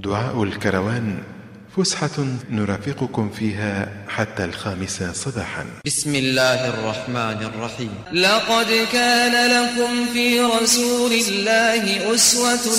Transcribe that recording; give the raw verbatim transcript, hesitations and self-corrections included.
دعاء الكروان، فسحة نرافقكم فيها حتى الخامسة صباحا. بسم الله الرحمن الرحيم. لقد كان لكم في رسول الله أسوة